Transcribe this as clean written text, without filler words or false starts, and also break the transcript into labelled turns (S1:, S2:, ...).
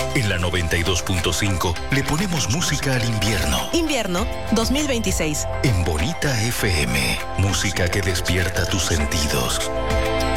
S1: En la 92.5 le ponemos música al invierno.
S2: Invierno 2026.
S1: En Bonita FM, música que despierta tus sentidos.